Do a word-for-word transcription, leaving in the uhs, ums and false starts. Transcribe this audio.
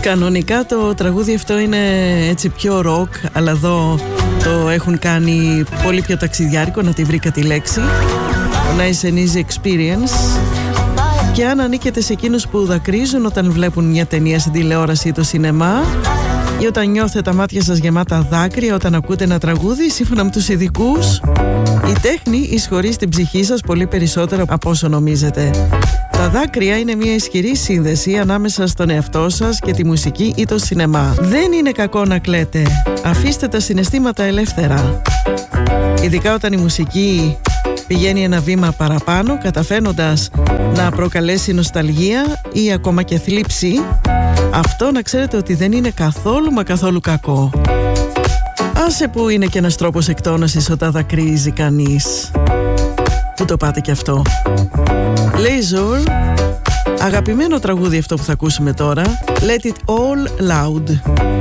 Κανονικά το τραγούδι αυτό είναι έτσι πιο ροκ, αλλά εδώ το έχουν κάνει πολύ πιο ταξιδιάρικο, να τη βρήκα τη λέξη. Nice and easy experience. Και αν ανήκετε σε εκείνους που δακρύζουν όταν βλέπουν μια ταινία στην τηλεόραση ή το σινεμά, ή όταν νιώθετε τα μάτια σας γεμάτα δάκρυα όταν ακούτε ένα τραγούδι, σύμφωνα με τους ειδικούς, η τέχνη εισχωρεί στην ψυχή σας πολύ περισσότερο από όσο νομίζετε. Τα δάκρυα είναι μια ισχυρή σύνδεση ανάμεσα στον εαυτό σας και τη μουσική ή το σινεμά. Δεν είναι κακό να κλαίτε. Αφήστε τα συναισθήματα ελεύθερα. Ειδικά όταν η μουσική πηγαίνει ένα βήμα παραπάνω, καταφέρνοντας να προκαλέσει νοσταλγία ή ακόμα και θλίψη, αυτό να ξέρετε ότι δεν είναι καθόλου μα καθόλου κακό. Άσε που είναι και ένας τρόπος εκτόνωσης όταν δακρύζει κανείς. Πού το πάτε κι αυτό. Leisure, αγαπημένο τραγούδι αυτό που θα ακούσουμε τώρα. Let it all loud.